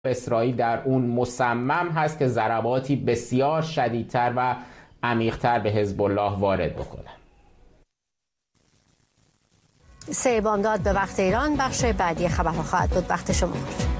اسرائیل در اون مصمم هست که ضرباتی بسیار شدیدتر و عمیق‌تر به حزب الله وارد بکنه. 3 بامداد به وقت ایران. بخش بعدی خبرها خواهد بود. وقت شما.